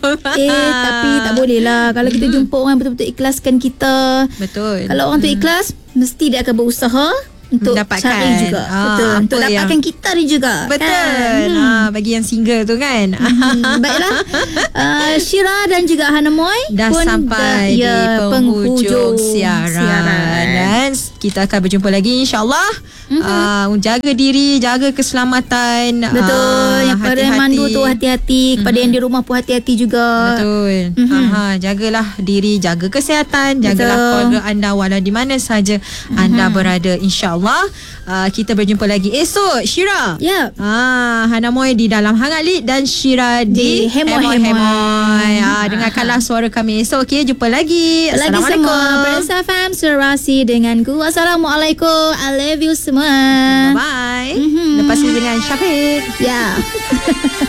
Tapi tak boleh lah. Kalau kita jumpa orang betul-betul ikhlaskan kita. Betul. Kalau orang tu ikhlas, mesti dia akan berusaha untuk mendapatkan cari juga. Betul. Untuk dapatkan kita ni juga. Betul. Kan? Bagi yang single tu kan. Baiklah. Syira dan juga Hana Moy dah pun sampai di penghujung siaran. Dan kita akan berjumpa lagi insyaAllah. Jaga diri, jaga keselamatan. Betul. Yang pada yang mandu tu hati-hati. Kepada yang di rumah pun hati-hati juga. Betul. Jagalah diri, jaga kesihatan, jagalah keluarga anda walau di mana saja anda berada, insyaAllah. Kita berjumpa lagi esok, Syira. Ya. Hana Moy di dalam Hangat Lead dan Syira di Hemoy. Dengarkanlah suara kami esok. Okey, jumpa lagi. Assalamualaikum. Semua Perasa FM serasi denganku. Assalamualaikum. I love you semua. Bye. Lepas ni dengan Syafiq. Ya.